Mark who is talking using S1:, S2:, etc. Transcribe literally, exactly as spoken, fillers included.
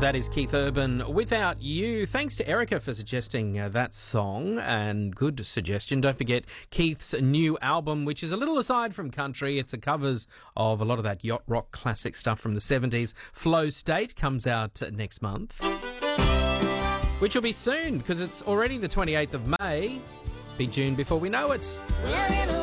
S1: That is Keith Urban, Without You. Thanks to Erica for suggesting uh, that song, and good suggestion. Don't forget Keith's new album, which is a little aside from country. It's a covers of a lot of that yacht rock classic stuff from the seventies. Flow State comes out next month, which will be soon because it's already the twenty-eighth of May. Be June before we know it.
S2: We're in a